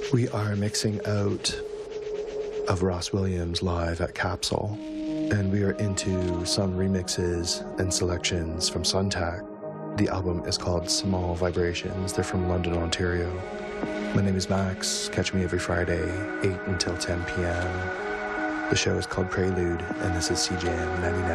We are mixing out of Ross Williams live at Capsule, and we are into some remixes and selections from Suntech. The album is called Small Vibrations. They're from London, Ontario. My name is Max. Catch me every Friday, 8 until 10 p.m. The show is called Prelude, and this is CJM 99.